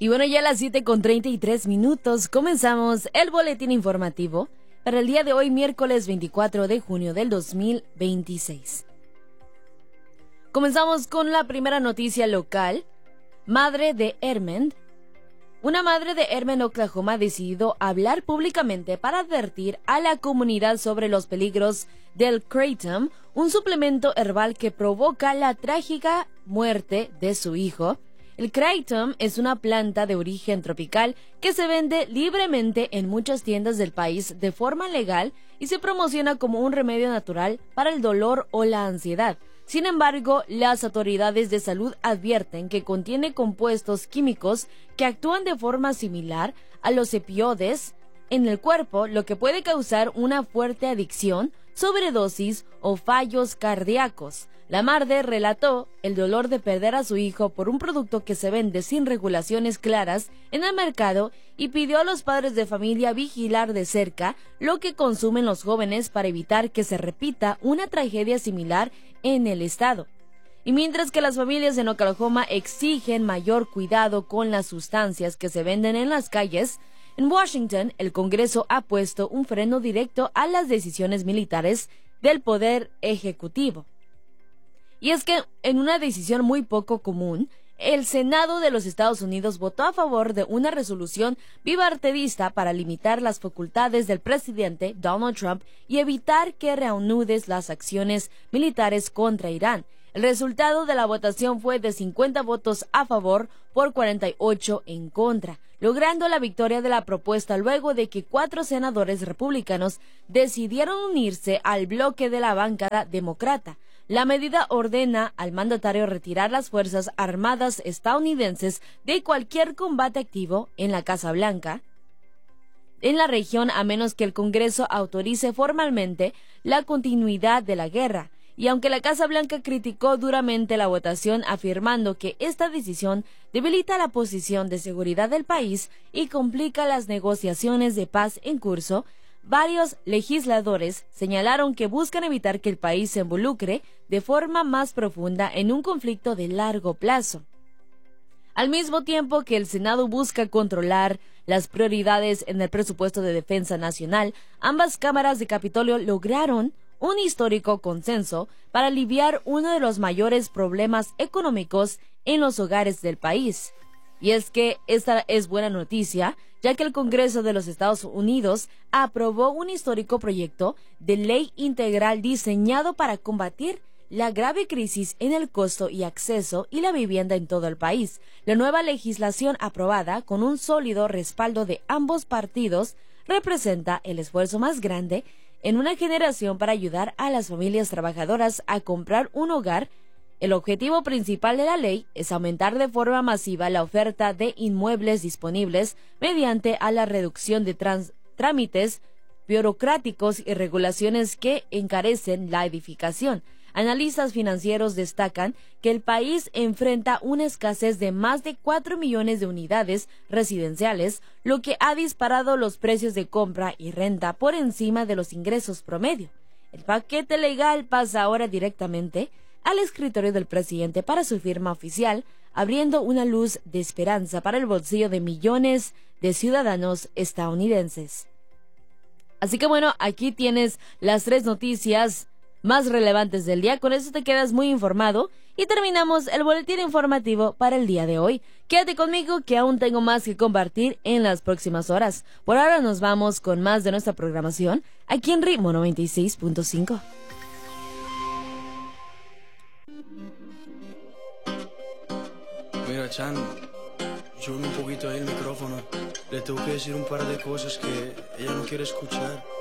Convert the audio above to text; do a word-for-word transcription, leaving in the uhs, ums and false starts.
Y bueno, ya a las siete con treinta y tres minutos comenzamos el boletín informativo para el día de hoy, miércoles veinticuatro de junio del dos mil veintiséis. Comenzamos con la primera noticia local. Madre de Edmond. Una madre de Edmond, Oklahoma, ha decidido hablar públicamente para advertir a la comunidad sobre los peligros del Kratom, un suplemento herbal que provoca la trágica muerte de su hijo. El Kratom es una planta de origen tropical que se vende libremente en muchas tiendas del país de forma legal y se promociona como un remedio natural para el dolor o la ansiedad. Sin embargo, las autoridades de salud advierten que contiene compuestos químicos que actúan de forma similar a los opioides en el cuerpo, lo que puede causar una fuerte adicción, sobredosis o fallos cardíacos. La madre relató el dolor de perder a su hijo por un producto que se vende sin regulaciones claras en el mercado y pidió a los padres de familia vigilar de cerca lo que consumen los jóvenes para evitar que se repita una tragedia similar en el estado. Y mientras que las familias en Oklahoma exigen mayor cuidado con las sustancias que se venden en las calles, en Washington el Congreso ha puesto un freno directo a las decisiones militares del Poder Ejecutivo. Y es que, en una decisión muy poco común, el Senado de los Estados Unidos votó a favor de una resolución bipartidista para limitar las facultades del presidente Donald Trump y evitar que reanude las acciones militares contra Irán. El resultado de la votación fue de cincuenta votos a favor por cuarenta y ocho en contra, logrando la victoria de la propuesta luego de que cuatro senadores republicanos decidieron unirse al bloque de la bancada demócrata. La medida ordena al mandatario retirar las Fuerzas Armadas estadounidenses de cualquier combate activo en la Casa Blanca en la región a menos que el Congreso autorice formalmente la continuidad de la guerra. Y aunque la Casa Blanca criticó duramente la votación afirmando que esta decisión debilita la posición de seguridad del país y complica las negociaciones de paz en curso, varios legisladores señalaron que buscan evitar que el país se involucre de forma más profunda en un conflicto de largo plazo. Al mismo tiempo que el Senado busca controlar las prioridades en el presupuesto de defensa nacional, ambas cámaras de Capitolio lograron un histórico consenso para aliviar uno de los mayores problemas económicos en los hogares del país. Y es que esta es buena noticia, ya que el Congreso de los Estados Unidos aprobó un histórico proyecto de ley integral diseñado para combatir la grave crisis en el costo y acceso y la vivienda en todo el país. La nueva legislación aprobada, con un sólido respaldo de ambos partidos, representa el esfuerzo más grande en una generación para ayudar a las familias trabajadoras a comprar un hogar. El objetivo principal de la ley es aumentar de forma masiva la oferta de inmuebles disponibles mediante a la reducción de trans- trámites burocráticos y regulaciones que encarecen la edificación. Analistas financieros destacan que el país enfrenta una escasez de más de cuatro millones de unidades residenciales, lo que ha disparado los precios de compra y renta por encima de los ingresos promedio. El paquete legal pasa ahora directamente al escritorio del presidente para su firma oficial, abriendo una luz de esperanza para el bolsillo de millones de ciudadanos estadounidenses. Así que bueno, aquí tienes las tres noticias más relevantes del día. Con eso te quedas muy informado y terminamos el boletín informativo para el día de hoy. Quédate conmigo que aún tengo más que compartir en las próximas horas. Por ahora nos vamos con más de nuestra programación aquí en Ritmo noventa y seis punto cinco. Mira, Chan, sube un poquito ahí el micrófono. Le tengo que decir un par de cosas que ella no quiere escuchar.